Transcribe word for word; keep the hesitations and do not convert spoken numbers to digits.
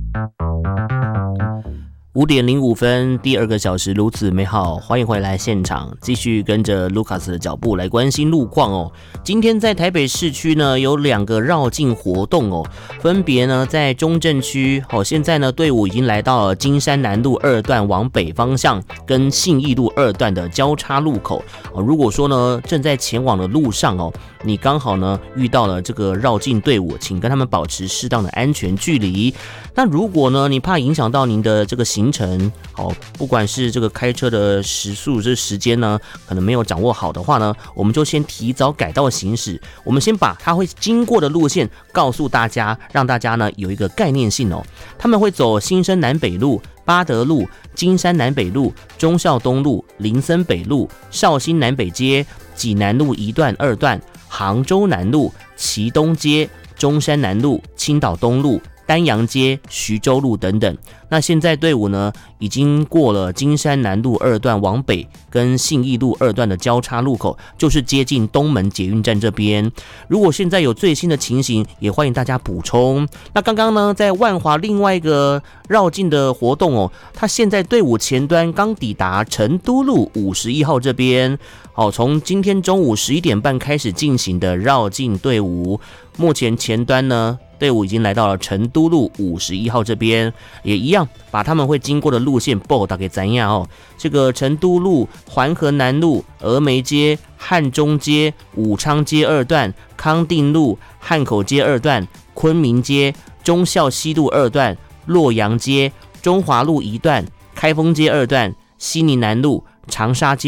五点零五分，第二个小时如此美好，欢迎回来现场，继续跟着卢卡斯的脚步来关心路况哦。今天在台北市区呢有两个绕境活动哦，分别呢在中正区哦，现在呢队伍已经来到了金山南路二段往北方向跟信义路二段的交叉路口哦。如果说呢正在前往的路上哦，你刚好呢遇到了这个绕境队伍，请跟他们保持适当的安全距离。那如果呢你怕影响到您的这个行程，哦，不管是这个开车的时速这时间呢，可能没有掌握好的话呢，我们就先提早改道行驶。我们先把它会经过的路线告诉大家，让大家呢有一个概念性哦。他们会走新生南北路、八德路、金山南北路、忠孝东路、林森北路、绍兴南北街、济南路一段、二段、杭州南路、旗东街、中山南路、青岛东路、丹阳街、徐州路等等。那现在队伍呢已经过了金山南路二段往北跟信义路二段的交叉路口，就是接近东门捷运站这边。如果现在有最新的情形，也欢迎大家补充。那刚刚呢在万华另外一个绕境的活动哦，他现在队伍前端刚抵达成都路五十一号这边哦，从今天中午十一点半开始进行的绕境队伍，目前前端呢队伍已经来到了成都路五十一号这边，也一样把他们会经过的路线报打给咱呀哦。这个成都路、环河南路、峨眉街、汉中街、武昌街二段、康定路、汉口街二段、昆明街、忠孝西路二段、洛阳街、中华路一段、开封街二段、西宁南路、长沙街